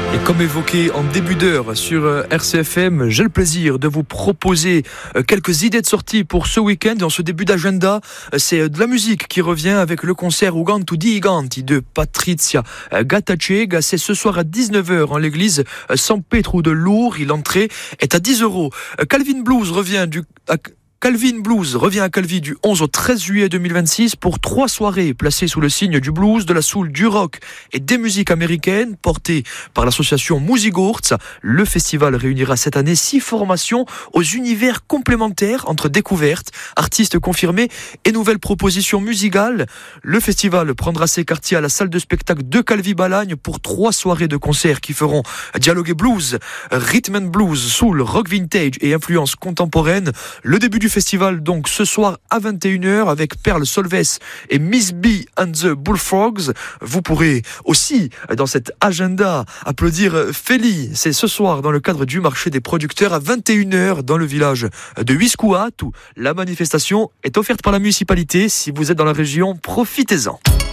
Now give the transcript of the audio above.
Et comme évoqué en début d'heure sur RCFM, j'ai le plaisir de vous proposer quelques idées de sortie pour ce week-end. Dans ce début d'agenda, c'est de la musique qui revient avec le concert Ugantu di Giganti de Patrizia Gattacega. C'est ce soir à 19h en l'église San Petru de Lourdes. L'entrée est à 10 €. Calvin Blues revient à Calvi du 11 au 13 juillet 2026 pour 3 soirées placées sous le signe du blues, de la soul, du rock et des musiques américaines portées par l'association Musikgurts. Le festival réunira cette année 6 formations aux univers complémentaires entre découvertes, artistes confirmés et nouvelles propositions musicales. Le festival prendra ses quartiers à la salle de spectacle de Calvi-Balagne pour 3 soirées de concerts qui feront dialoguer blues, rhythm and blues, soul, rock vintage et influences contemporaines. Le début du festival donc ce soir à 21h avec Perle Solves et Miss B and the Bullfrogs. Vous pourrez aussi dans cet agenda applaudir Feli. C'est ce soir dans le cadre du marché des producteurs à 21h dans le village de Huiscuat où la manifestation est offerte par la municipalité. Si vous êtes dans la région, profitez-en.